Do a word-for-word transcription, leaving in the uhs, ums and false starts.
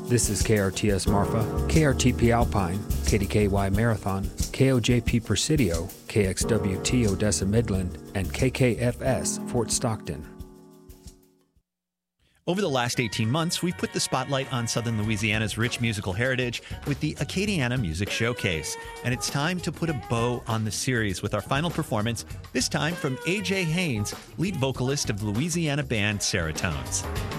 This is K R T S Marfa, K R T P Alpine, K D K Y Marathon, K O J P Presidio, K X W T Odessa Midland, and K K F S Fort Stockton. Over the last eighteen months, we've put the spotlight on Southern Louisiana's rich musical heritage with the Acadiana Music Showcase. And it's time to put a bow on the series with our final performance, this time from A J Haynes, lead vocalist of Louisiana band Seratones.